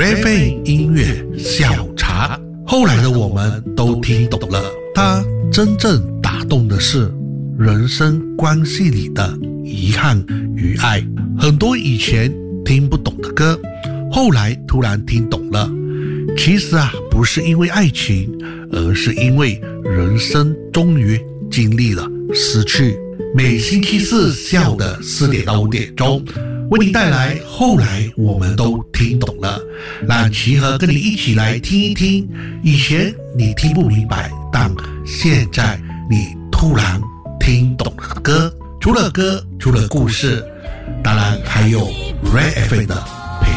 免费音乐下午茶。后来的我们都听懂了，它真正打动的是人生关系里的遗憾与爱。很多以前听不懂的歌，后来突然听懂了。其实不是因为爱情，而是因为人生终于经历了失去。每星期四下午的4点到5点钟，为你带来后来我们都听懂了，让齐和跟你一起来听一听以前你听不明白，但现在你突然听懂了歌。除了歌，除了故事，当然还有 Red FM 的